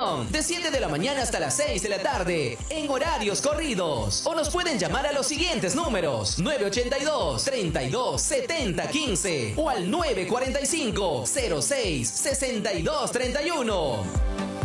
Atención, de 7 de la mañana hasta las 6 de la tarde, en horarios corridos. O nos pueden llamar a los siguientes números: 982 32 70 15 o al 945 06 62 31.